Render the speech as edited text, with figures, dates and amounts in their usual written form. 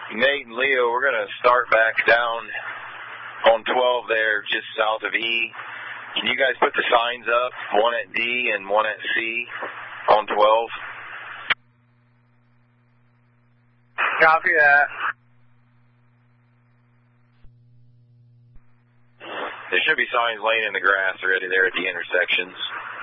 Nate and Leo, we're going to start back down on 12 there, just south of E. Can you guys put the signs up, one at D and one at C on 12? Copy that. There should be signs laying in the grass already there at the intersections.